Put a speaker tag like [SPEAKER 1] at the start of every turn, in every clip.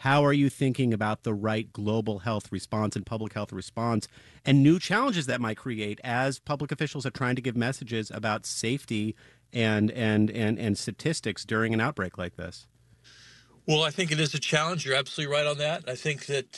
[SPEAKER 1] How are you thinking about the right global health response and public health response and new challenges that might create as public officials are trying to give messages about safety and statistics during an outbreak like this?
[SPEAKER 2] Well, I think it is a challenge. You're absolutely right on that. I think that,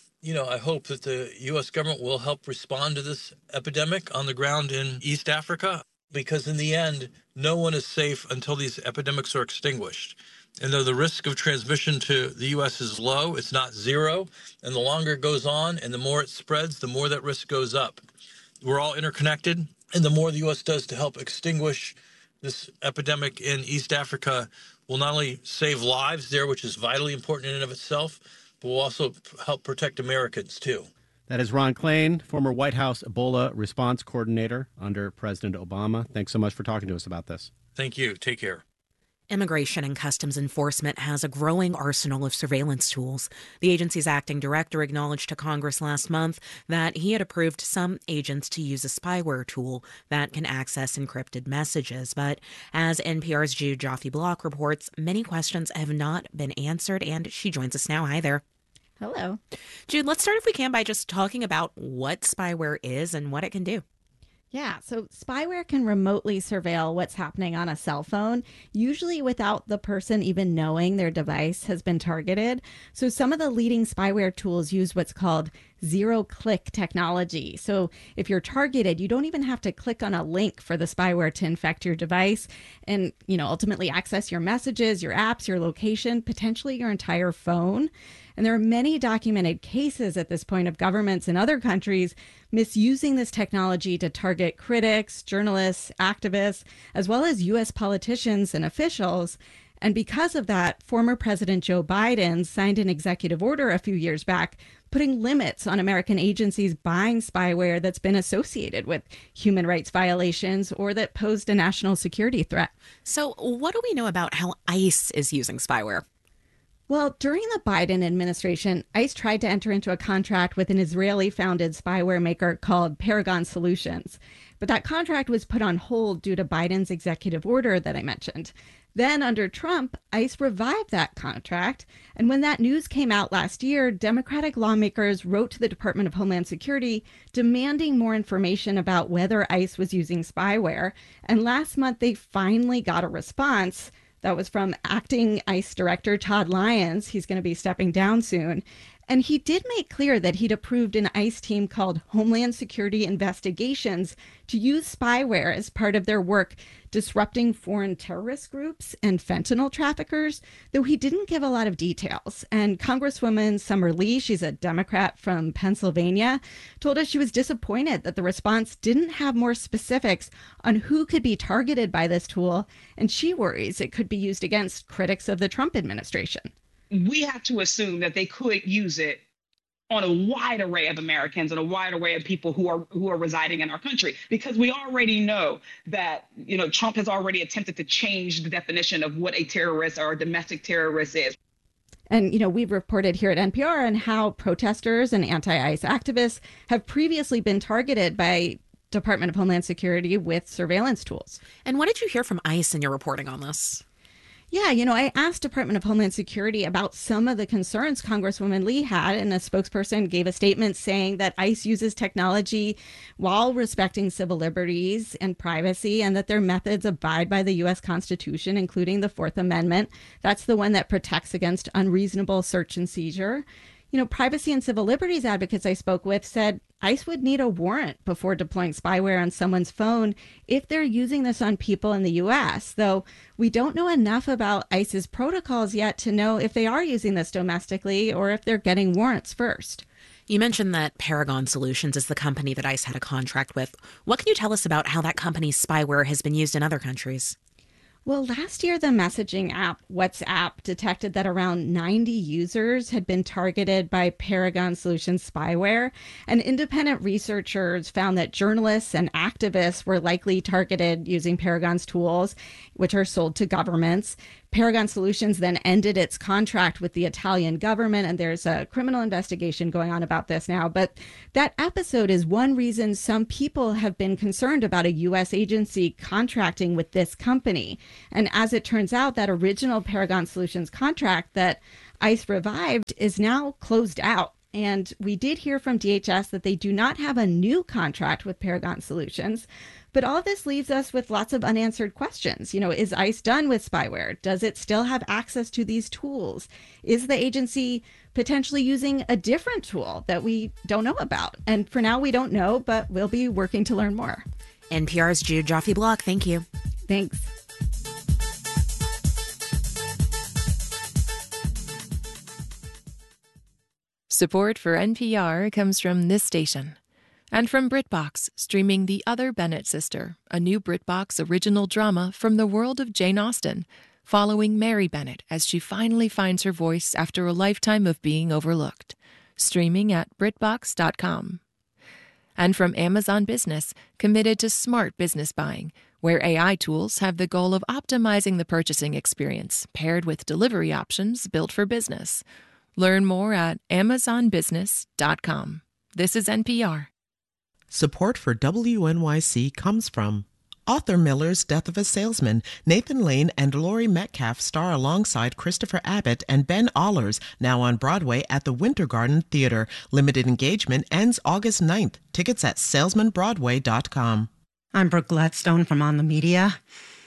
[SPEAKER 2] I hope that the U.S. government will help respond to this epidemic on the ground in East Africa, because in the end, no one is safe until these epidemics are extinguished. And though the risk of transmission to the U.S. is low, it's not zero. And the longer it goes on and the more it spreads, the more that risk goes up. We're all interconnected. And the more the U.S. does to help extinguish this epidemic in East Africa will not only save lives there, which is vitally important in and of itself, but will also help protect Americans, too.
[SPEAKER 1] That is Ron Klain, former White House Ebola response coordinator under President Obama. Thanks so much for talking to us about this.
[SPEAKER 2] Thank you. Take care.
[SPEAKER 3] Immigration and Customs Enforcement has a growing arsenal of surveillance tools. The agency's acting director acknowledged to Congress last month that he had approved some agents to use a spyware tool that can access encrypted messages. But as NPR's Jude Joffe-Block reports, many questions have not been answered, and she joins us now. Hi there.
[SPEAKER 4] Hello.
[SPEAKER 3] Jude, let's start, if we can, by just talking about what spyware is and what it can do.
[SPEAKER 4] Yeah, so spyware can remotely surveil what's happening on a cell phone, usually without the person even knowing their device has been targeted. So some of the leading spyware tools use what's called zero-click technology. So if you're targeted, you don't even have to click on a link for the spyware to infect your device and, ultimately access your messages, your apps, your location, potentially your entire phone. And there are many documented cases at this point of governments in other countries misusing this technology to target critics, journalists, activists, as well as U.S. politicians and officials. And because of that, former President Joe Biden signed an executive order a few years back putting limits on American agencies buying spyware that's been associated with human rights violations or that posed a national security threat.
[SPEAKER 3] So what do we know about how ICE is using spyware?
[SPEAKER 4] Well, during the Biden administration, ICE tried to enter into a contract with an Israeli-founded spyware maker called Paragon Solutions. But that contract was put on hold due to Biden's executive order that I mentioned. Then under Trump, ICE revived that contract. And when that news came out last year, Democratic lawmakers wrote to the Department of Homeland Security demanding more information about whether ICE was using spyware. And last month, they finally got a response. That was from acting ICE Director Todd Lyons. He's going to be stepping down soon. And he did make clear that he'd approved an ICE team called Homeland Security Investigations to use spyware as part of their work disrupting foreign terrorist groups and fentanyl traffickers, though he didn't give a lot of details. And Congresswoman Summer Lee, she's a Democrat from Pennsylvania, told us she was disappointed that the response didn't have more specifics on who could be targeted by this tool, and she worries it could be used against critics of the Trump administration.
[SPEAKER 5] We have to assume that they could use it on a wide array of Americans and a wide array of people who are residing in our country, because we already know that, Trump has already attempted to change the definition of what a terrorist or a domestic terrorist is.
[SPEAKER 4] And, we've reported here at NPR on how protesters and anti-ICE activists have previously been targeted by Department of Homeland Security with surveillance tools.
[SPEAKER 3] And what did you hear from ICE in your reporting on this?
[SPEAKER 4] Yeah, I asked Department of Homeland Security about some of the concerns Congresswoman Lee had, and a spokesperson gave a statement saying that ICE uses technology while respecting civil liberties and privacy, and that their methods abide by the U.S. Constitution, including the Fourth Amendment. That's the one that protects against unreasonable search and seizure. Privacy and civil liberties advocates I spoke with said ICE would need a warrant before deploying spyware on someone's phone if they're using this on people in the U.S., though we don't know enough about ICE's protocols yet to know if they are using this domestically or if they're getting warrants first.
[SPEAKER 3] You mentioned that Paragon Solutions is the company that ICE had a contract with. What can you tell us about how that company's spyware has been used in other countries?
[SPEAKER 4] Well, last year, the messaging app WhatsApp detected that around 90 users had been targeted by Paragon Solutions spyware, and independent researchers found that journalists and activists were likely targeted using Paragon's tools, which are sold to governments. Paragon Solutions then ended its contract with the Italian government, and there's a criminal investigation going on about this now. But that episode is one reason some people have been concerned about a U.S. agency contracting with this company. And as it turns out, that original Paragon Solutions contract that ICE Revived is now closed out. And we did hear from DHS that they do not have a new contract with Paragon Solutions. But all this leaves us with lots of unanswered questions. Is ICE done with spyware? Does it still have access to these tools? Is the agency potentially using a different tool that we don't know about? And for now, we don't know, but we'll be working to learn more.
[SPEAKER 3] NPR's Jude Joffe-Block, thank you.
[SPEAKER 4] Thanks.
[SPEAKER 6] Support for NPR comes from this station and from BritBox, streaming The Other Bennett Sister, a new BritBox original drama from the world of Jane Austen, following Mary Bennett as she finally finds her voice after a lifetime of being overlooked. Streaming at BritBox.com. And from Amazon Business, committed to smart business buying, where AI tools have the goal of optimizing the purchasing experience, paired with delivery options built for business. Learn more at AmazonBusiness.com. This is NPR.
[SPEAKER 7] Support for WNYC comes from Arthur Miller's Death of a Salesman. Nathan Lane and Laurie Metcalf star alongside Christopher Abbott and Ben Allers, now on Broadway at the Winter Garden Theater. Limited engagement ends August 9th. Tickets at salesmanbroadway.com.
[SPEAKER 8] I'm Brooke Gladstone from On the Media.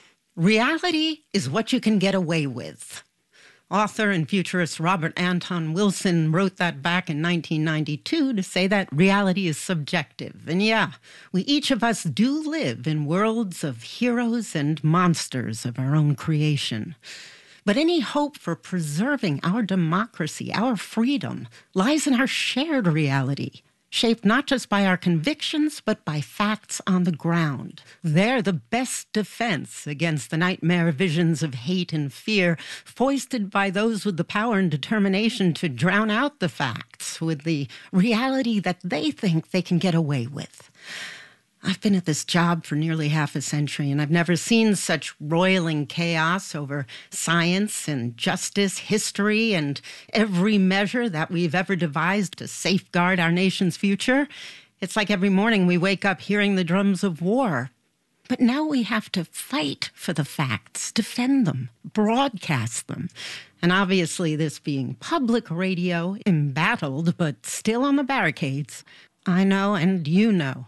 [SPEAKER 8] Reality is what you can get away with. Author and futurist Robert Anton Wilson wrote that back in 1992 to say that reality is subjective. And yeah, we each of us do live in worlds of heroes and monsters of our own creation. But any hope for preserving our democracy, our freedom, lies in our shared reality, shaped not just by our convictions, but by facts on the ground. They're the best defense against the nightmare visions of hate and fear foisted by those with the power and determination to drown out the facts with the reality that they think they can get away with. I've been at this job for nearly half a century, and I've never seen such roiling chaos over science and justice, history, and every measure that we've ever devised to safeguard our nation's future. It's like every morning we wake up hearing the drums of war. But now we have to fight for the facts, defend them, broadcast them. And obviously, this being public radio, embattled, but still on the barricades, I know and you know,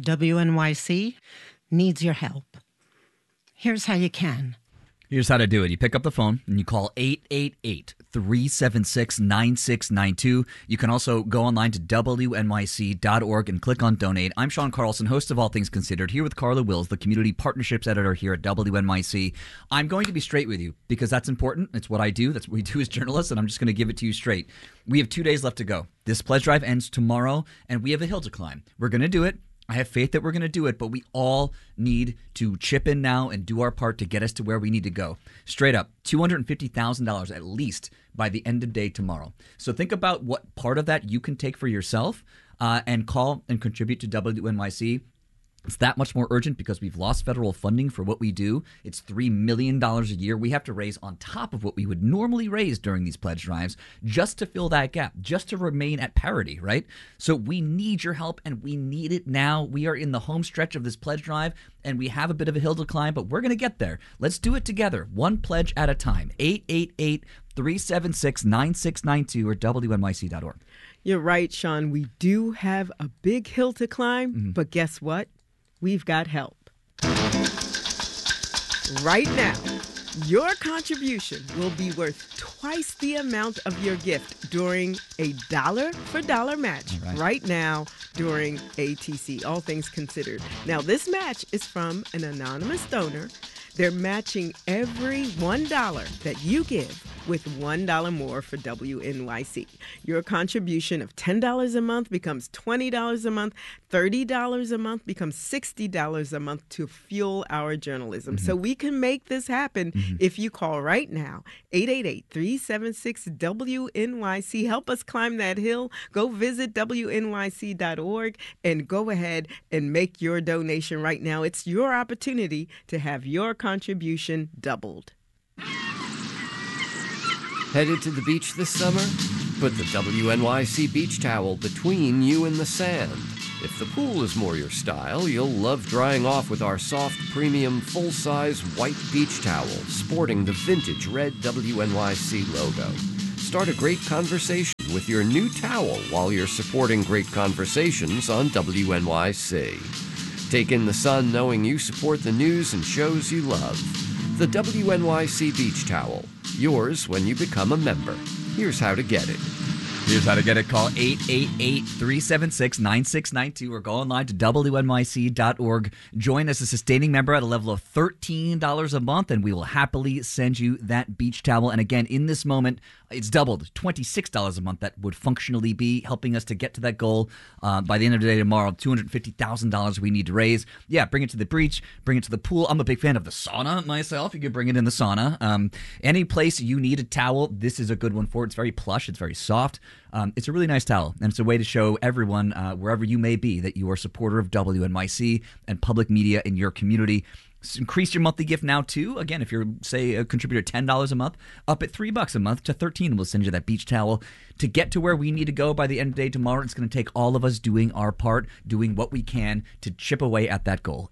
[SPEAKER 8] WNYC needs your help. Here's how you can.
[SPEAKER 9] Here's how to do it. You pick up the phone and you call 888-376-9692. You can also go online to WNYC.org and click on Donate. I'm Sean Carlson, host of All Things Considered, here with Carla Wills, the Community Partnerships Editor here at WNYC. I'm going to be straight with you because that's important. It's what I do. That's what we do as journalists, and I'm just going to give it to you straight. We have 2 days left to go. This pledge drive ends tomorrow, and we have a hill to climb. We're going to do it. I have faith that we're going to do it, but we all need to chip in now and do our part to get us to where we need to go. Straight up, $250,000 at least by the end of day tomorrow. So think about what part of that you can take for yourself and call and contribute to WNYC. It's that much more urgent because we've lost federal funding for what we do. It's $3 million a year we have to raise on top of what we would normally raise during these pledge drives just to fill that gap, just to remain at parity, right? So we need your help, and we need it now. We are in the home stretch of this pledge drive, and we have a bit of a hill to climb, but we're going to get there. Let's do it together, one pledge at a time. 888-376-9692 or WNYC.org.
[SPEAKER 10] You're right, Sean. We do have a big hill to climb, but guess what? We've got help. Right now, your contribution will be worth twice the amount of your gift during a dollar-for-dollar match right now during ATC, All Things Considered. Now, this match is from an anonymous donor. They're matching every $1 that you give with $1 more for WNYC. Your contribution of $10 a month becomes $20 a month, $30 a month becomes $60 a month to fuel our journalism. So we can make this happen if you call right now, 888-376-WNYC. Help us climb that hill. Go visit WNYC.org and go ahead and make your donation right now. It's your opportunity to have your contribution doubled.
[SPEAKER 11] Headed to the beach this summer? Put the WNYC beach towel between you and the sand. If the pool is more your style, you'll love drying off with our soft, premium, full-size white beach towel sporting the vintage red WNYC logo. start a great conversation with your new towel while you're supporting great conversations on WNYC. Take in the sun knowing you support the news and shows you love. The WNYC Beach Towel. Yours when you become a member. Here's how to get it.
[SPEAKER 9] Here's how to get it. Call 888-376-9692 or go online to WNYC.org. Join as a sustaining member at a level of $13 a month, and we will happily send you that beach towel. And again, in this moment, it's doubled, $26 a month. That would functionally be helping us to get to that goal by the end of the day tomorrow, $250,000 we need to raise. Yeah, bring it to the beach, bring it to the pool. I'm a big fan of the sauna myself. You could bring it in the sauna. Any place you need a towel, this is a good one for it. It's very plush. It's very soft. It's a really nice towel, and it's a way to show everyone, wherever you may be, that you are a supporter of WNYC and public media in your community. Increase your monthly gift now, too. Again, if you're, say, a contributor $10 a month, up at $3 a month to $13, we'll send you that beach towel. To get to where we need to go by the end of the day tomorrow, it's going to take all of us doing our part, doing what we can to chip away at that goal.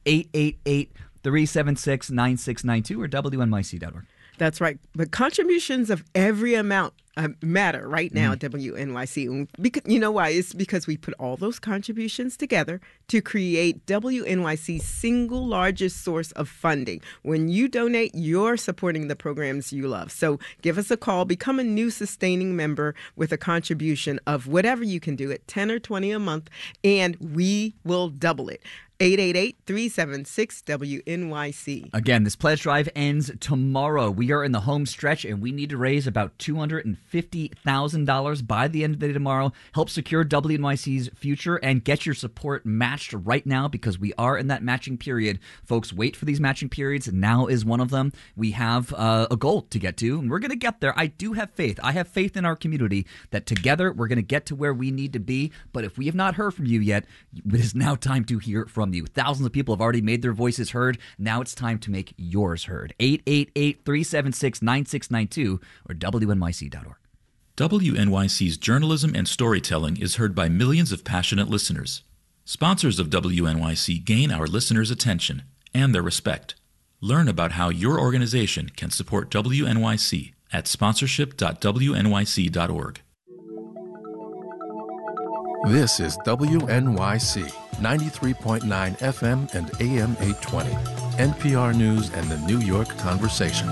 [SPEAKER 9] 888-376-9692 or WNYC.org.
[SPEAKER 10] That's right. But contributions of every amount matter right now at WNYC. Because, you know why? It's because we put all those contributions together to create WNYC's single largest source of funding. When you donate, you're supporting the programs you love. So give us a call. Become a new sustaining member with a contribution of whatever you can do at $10 or $20 a month, and we will double it. 888-376-WNYC.
[SPEAKER 9] Again, this pledge drive ends tomorrow. We are in the home stretch, and we need to raise about $250,000 by the end of the day tomorrow. Help secure WNYC's future and get your support matched right now, because we are in that matching period. Folks, wait for these matching periods. Now is one of them. We have a goal to get to, and we're going to get there. I do have faith. I have faith in our community that together we're going to get to where we need to be. But if we have not heard from you yet, it is now time to hear from you. Thousands of people have already made their voices heard. Now it's time to make yours heard. 888-376-9692 or WNYC.org.
[SPEAKER 12] WNYC's journalism and storytelling is heard by millions of passionate listeners. Sponsors of WNYC gain our listeners' attention and their respect. Learn about how your organization can support WNYC at sponsorship.wnyc.org.
[SPEAKER 13] This is WNYC 93.9 FM and AM 820, NPR News and the New York Conversation.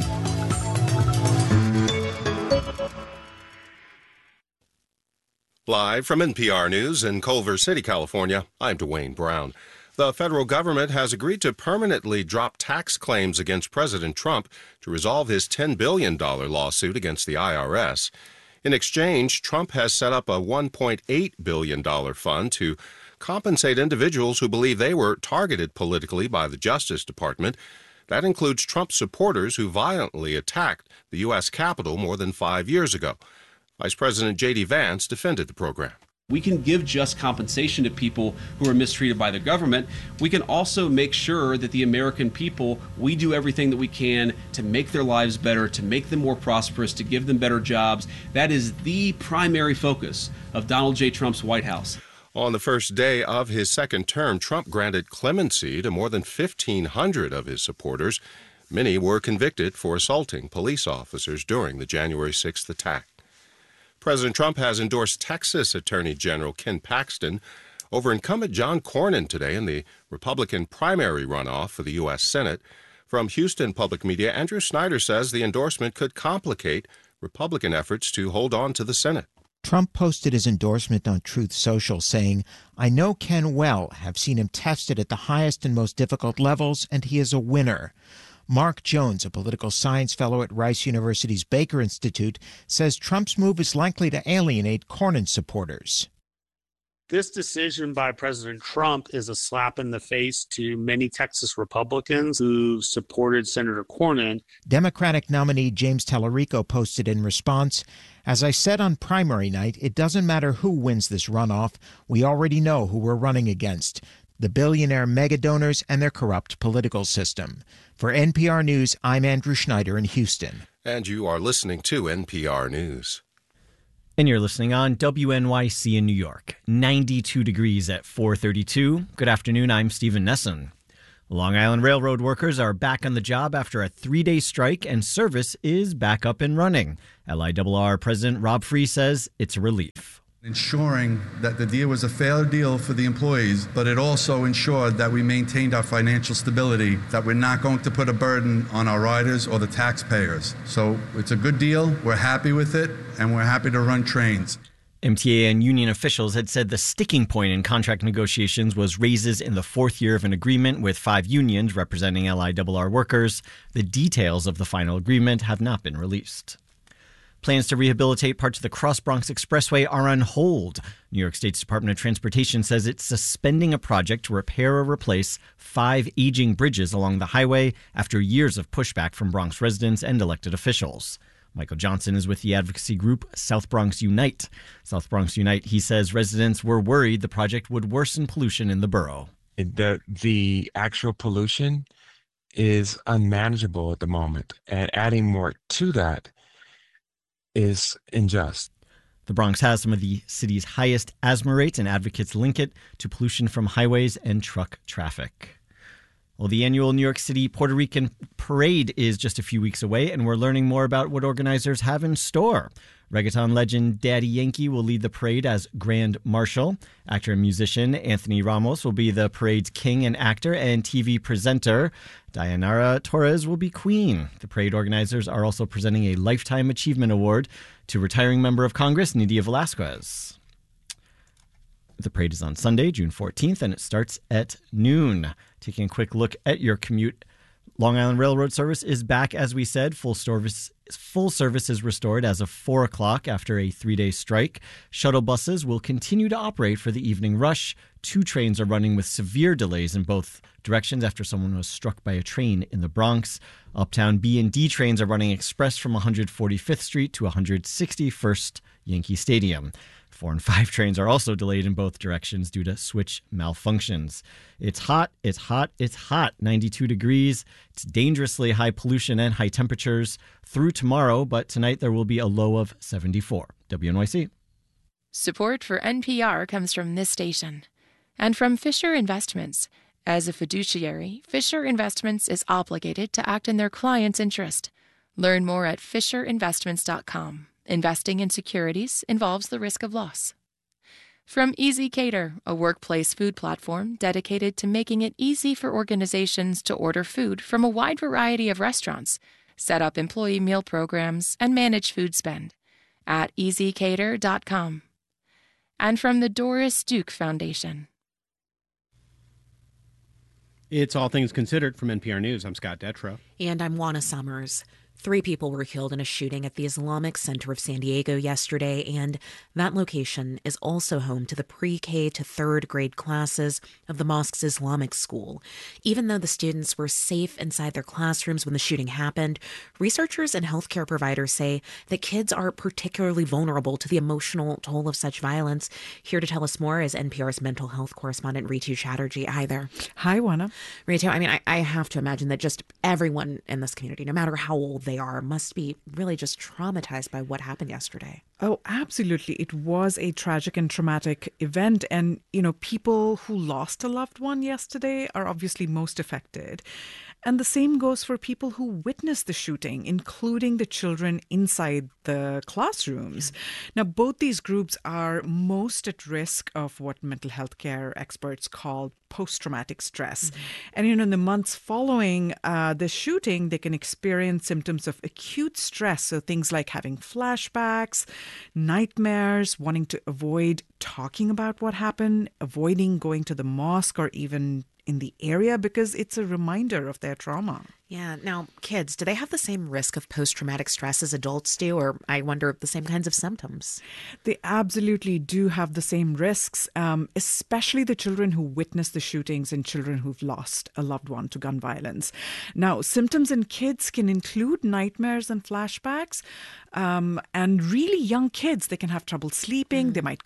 [SPEAKER 14] Live from NPR News in Culver City, California, I'm Dwayne Brown. The federal government has agreed to permanently drop tax claims against President Trump to resolve his $10 billion lawsuit against the IRS. In exchange, Trump has set up a $1.8 billion fund to compensate individuals who believe they were targeted politically by the Justice Department. That includes Trump supporters who violently attacked the U.S. Capitol more than 5 years ago. Vice President J.D. Vance defended the program.
[SPEAKER 15] We can give just compensation to people who are mistreated by the government. We can also make sure that the American people, we do everything that we can to make their lives better, to make them more prosperous, to give them better jobs. That is the primary focus of Donald J. Trump's White House.
[SPEAKER 14] On the first day of his second term, Trump granted clemency to more than 1,500 of his supporters. Many were convicted for assaulting police officers during the January 6th attack. President Trump has endorsed Texas Attorney General Ken Paxton over incumbent John Cornyn today in the Republican primary runoff for the U.S. Senate. From Houston Public Media, Andrew Snyder says the endorsement could complicate Republican efforts to hold on to the Senate.
[SPEAKER 16] Trump posted his endorsement on Truth Social saying, "I know Ken well, have seen him tested at the highest and most difficult levels, and he is a winner." Mark Jones, a political science fellow at Rice University's Baker Institute, says Trump's move is likely to alienate Cornyn supporters.
[SPEAKER 17] This decision by President Trump is a slap in the face to many Texas Republicans who supported Senator Cornyn.
[SPEAKER 16] Democratic nominee James Tallarico posted in response, "As I said on primary night, it doesn't matter who wins this runoff. We already know who we're running against. The billionaire megadonors and their corrupt political system." For NPR News, I'm Andrew Schneider in Houston.
[SPEAKER 14] And you are listening to NPR News.
[SPEAKER 18] And you're listening on WNYC in New York. 92 degrees at 4:32. Good afternoon, I'm Stephen Nesson. Long Island Railroad workers are back on the job after a 3-day strike, and service is back up and running. LIRR President Rob Free says it's a relief.
[SPEAKER 19] Ensuring that the deal was a fair deal for the employees, but it also ensured that we maintained our financial stability, that we're not going to put a burden on our riders or the taxpayers. So it's a good deal. We're happy with it, and we're happy to run trains.
[SPEAKER 18] MTA and union officials had said the sticking point in contract negotiations was raises in the 4th year of an agreement with 5 unions representing LIRR workers. The details of the final agreement have not been released. Plans to rehabilitate parts of the Cross Bronx Expressway are on hold. New York State's Department of Transportation says it's suspending a project to repair or replace 5 aging bridges along the highway after years of pushback from Bronx residents and elected officials. Michael Johnson is with the advocacy group South Bronx Unite. South Bronx Unite, he says residents were worried the project would worsen pollution in the borough.
[SPEAKER 20] The actual pollution is unmanageable at the moment, and adding more to that is unjust.
[SPEAKER 18] The Bronx has some of the city's highest asthma rates, and advocates link it to pollution from highways and truck traffic. Well, the annual New York City Puerto Rican Parade is just a few weeks away, and we're learning more about what organizers have in store. Reggaeton legend Daddy Yankee will lead the parade as Grand Marshal. Actor and musician Anthony Ramos will be the parade's king, and actor and TV presenter Dayanara Torres will be queen. The parade organizers are also presenting a Lifetime Achievement Award to retiring member of Congress Nydia Velázquez. The parade is on Sunday, June 14th, and it starts at noon. Taking a quick look at your commute, Long Island Railroad service is back, as we said. Full service is restored as of 4 o'clock after a 3-day strike. Shuttle buses will continue to operate for the evening rush. 2 trains are running with severe delays in both directions after someone was struck by a train in the Bronx. Uptown B and D trains are running express from 145th Street to 161st Yankee Stadium. 4 and 5 trains are also delayed in both directions due to switch malfunctions. It's hot, 92 degrees. It's dangerously high pollution and high temperatures through tomorrow, but tonight there will be a low of 74. WNYC.
[SPEAKER 6] Support for NPR comes from this station and from Fisher Investments. As a fiduciary, Fisher Investments is obligated to act in their client's interest. Learn more at FisherInvestments.com. Investing in securities involves the risk of loss. From Easy Cater, a workplace food platform dedicated to making it easy for organizations to order food from a wide variety of restaurants, set up employee meal programs, and manage food spend at easycater.com. And from the Doris Duke Foundation.
[SPEAKER 1] It's All Things Considered from NPR News. I'm Scott Detrow.
[SPEAKER 3] And I'm Juana Summers. 3 people were killed in a shooting at the Islamic Center of San Diego yesterday, and that location is also home to the pre-K to 3rd grade classes of the mosque's Islamic school. Even though the students were safe inside their classrooms when the shooting happened, researchers and healthcare providers say that kids are particularly vulnerable to the emotional toll of such violence. Here to tell us more is NPR's mental health correspondent Ritu Chatterjee. Hi there.
[SPEAKER 21] Hi, Juana.
[SPEAKER 3] Ritu, I have to imagine that just everyone in this community, no matter how old they are, must be really just traumatized by what happened yesterday.
[SPEAKER 21] Oh, absolutely. It was a tragic and traumatic event. And, people who lost a loved one yesterday are obviously most affected. And the same goes for people who witnessed the shooting, including the children inside the classrooms. Now, both these groups are most at risk of what mental health care experts call post-traumatic stress. And, in the months following the shooting, they can experience symptoms of acute stress. So things like having flashbacks, nightmares, wanting to avoid talking about what happened, avoiding going to the mosque or even in the area because it's a reminder of their trauma.
[SPEAKER 3] Yeah. Now, kids, do they have the same risk of post-traumatic stress as adults do, or I wonder the same kinds of symptoms?
[SPEAKER 21] They absolutely do have the same risks, especially the children who witnessed the shootings and children who've lost a loved one to gun violence. Now, symptoms in kids can include nightmares and flashbacks, and really young kids, they can have trouble sleeping, they might cry a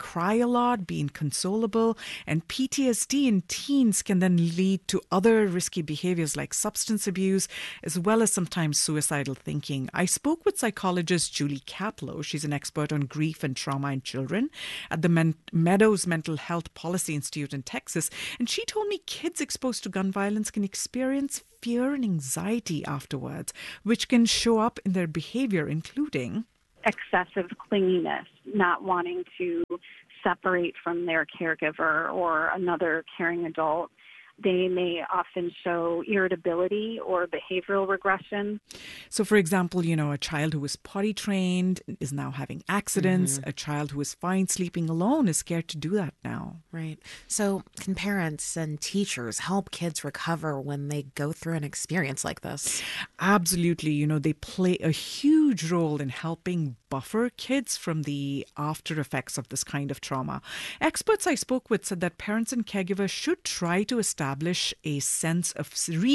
[SPEAKER 21] a lot, be inconsolable, and PTSD in teens can then lead to other risky behaviors like substance abuse, as well as sometimes suicidal thinking. I spoke with psychologist Julie Kaplow. She's an expert on grief and trauma in children at the Meadows Mental Health Policy Institute in Texas, and she told me kids exposed to gun violence can experience fear and anxiety afterwards, which can show up in their behavior, including
[SPEAKER 2] excessive clinginess, not wanting to separate from their caregiver or another caring adult. They may often show irritability or behavioral regression.
[SPEAKER 21] So, for example, a child who was potty trained is now having accidents.
[SPEAKER 3] Mm-hmm.
[SPEAKER 21] A child who is fine sleeping alone is scared to do that now.
[SPEAKER 3] Right. So can parents and teachers help kids recover when they go through an experience like this?
[SPEAKER 21] Absolutely. They play a huge role in helping buffer kids from the after effects of this kind of trauma. Experts I spoke with said that parents and caregivers should try to reestablish a sense of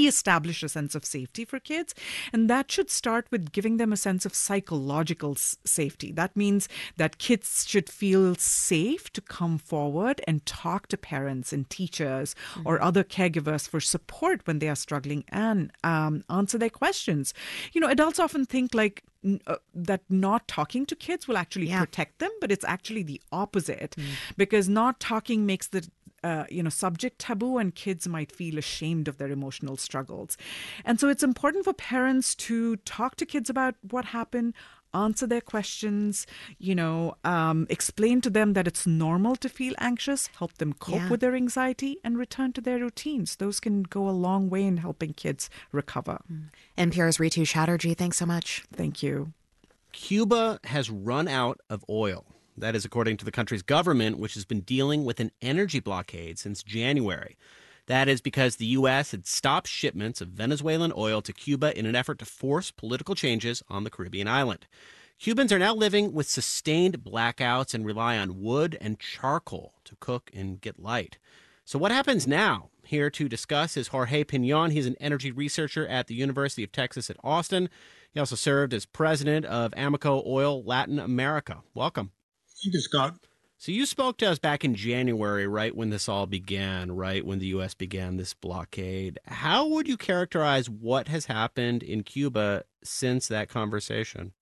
[SPEAKER 21] safety for kids. And that should start with giving them a sense of psychological safety. That means that kids should feel safe to come forward and talk to parents and teachers or other caregivers for support when they are struggling and answer their questions. Adults often think that not talking to kids will actually protect them, but it's actually the opposite, because not talking makes the subject taboo, and kids might feel ashamed of their emotional struggles. And so it's important for parents to talk to kids about what happened, answer their questions, explain to them that it's normal to feel anxious, help them cope with their anxiety, and return to their routines. Those can go a long way in helping kids recover.
[SPEAKER 3] NPR's Ritu Chatterjee, thanks so much.
[SPEAKER 21] Thank you.
[SPEAKER 1] Cuba has run out of oil. That is according to the country's government, which has been dealing with an energy blockade since January. That is because the U.S. had stopped shipments of Venezuelan oil to Cuba in an effort to force political changes on the Caribbean island. Cubans are now living with sustained blackouts and rely on wood and charcoal to cook and get light. So what happens now? Here to discuss is Jorge Piñon. He's an energy researcher at the University of Texas at Austin. He also served as president of Amoco Oil Latin America. Welcome.
[SPEAKER 22] Thank you, Scott.
[SPEAKER 1] So you spoke to us back in January, right when this all began, right when the U.S. began this blockade. How would you characterize what has happened in Cuba since that conversation?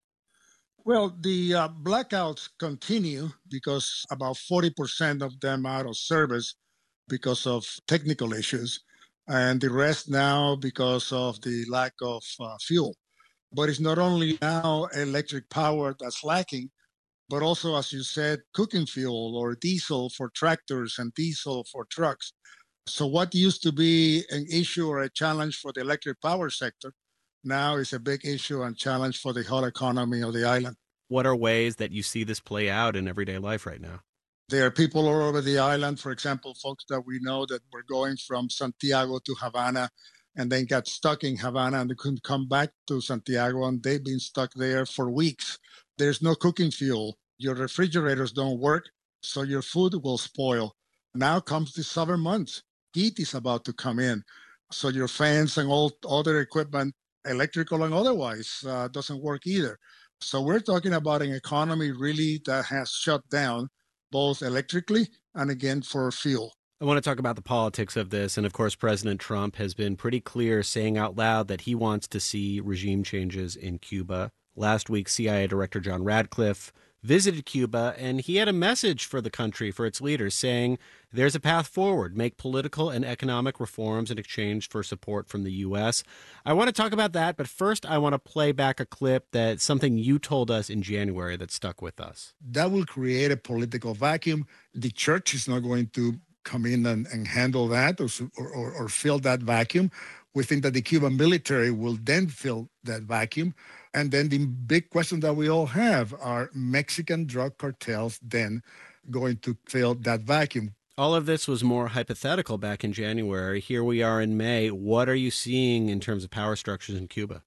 [SPEAKER 22] Well, the blackouts continue because about 40% of them are out of service because of technical issues, and the rest now because of the lack of fuel. But it's not only now electric power that's lacking, but also, as you said, cooking fuel or diesel for tractors and diesel for trucks. So what used to be an issue or a challenge for the electric power sector now is a big issue and challenge for the whole economy of the island.
[SPEAKER 1] What are ways that you see this play out in everyday life right now?
[SPEAKER 22] There are people all over the island, for example, folks that we know that were going from Santiago to Havana and then got stuck in Havana and they couldn't come back to Santiago, and they've been stuck there for weeks. There's no cooking fuel. Your refrigerators don't work, so your food will spoil. Now comes the summer months. Heat is about to come in. So your fans and all other equipment, electrical and otherwise, doesn't work either. So we're talking about an economy really that has shut down, both electrically and again for fuel.
[SPEAKER 1] I want to talk about the politics of this. And of course, President Trump has been pretty clear, saying out loud that he wants to see regime changes in Cuba. Last week, CIA Director John Radcliffe visited Cuba, and he had a message for the country, for its leaders, saying there's a path forward, make political and economic reforms in exchange for support from the U.S. I want to talk about that, but first I want to play back a clip that's something you told us in January that stuck with us.
[SPEAKER 22] That will create a political vacuum. The church is not going to come in and handle that or fill that vacuum. We think that the Cuban military will then fill that vacuum. And then the big question that we all have, are Mexican drug cartels then going to fill that vacuum?
[SPEAKER 1] All of this was more hypothetical back in January. Here we are in May. What are you seeing in terms of power structures in Cuba?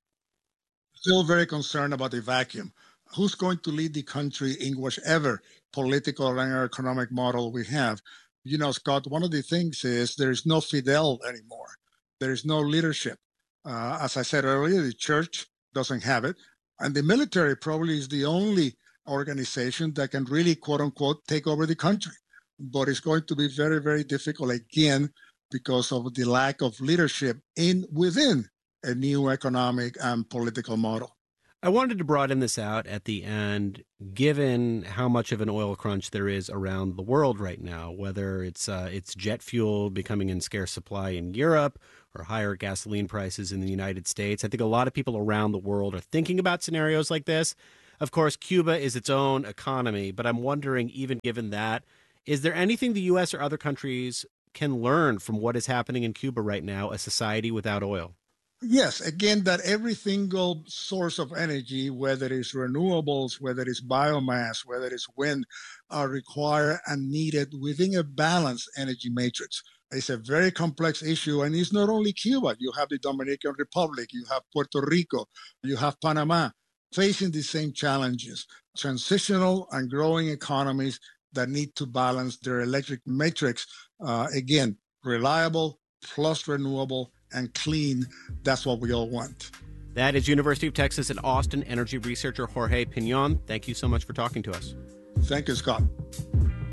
[SPEAKER 22] Still very concerned about the vacuum. Who's going to lead the country in whichever political and economic model we have? You know, Scott, one of the things is there's no Fidel anymore. There's no leadership. As I said earlier, the church doesn't have it. And the military probably is the only organization that can really, quote unquote, take over the country. But it's going to be very, very difficult again because of the lack of leadership within a new economic and political model.
[SPEAKER 1] I wanted to broaden this out at the end, given how much of an oil crunch there is around the world right now, whether it's jet fuel becoming in scarce supply in Europe or higher gasoline prices in the United States. I think a lot of people around the world are thinking about scenarios like this. Of course, Cuba is its own economy, but I'm wondering, even given that, is there anything the U.S. or other countries can learn from what is happening in Cuba right now, a society without oil?
[SPEAKER 22] Yes, again, that every single source of energy, whether it's renewables, whether it's biomass, whether it's wind, are required and needed within a balanced energy matrix. It's a very complex issue, and it's not only Cuba. You have the Dominican Republic, you have Puerto Rico, you have Panama, facing the same challenges, transitional and growing economies that need to balance their electric matrix. Again, reliable plus renewable and clean. That's what we all want.
[SPEAKER 1] That is University of Texas at Austin energy researcher Jorge Pinon. Thank you so much for talking to us.
[SPEAKER 22] Thank you, Scott.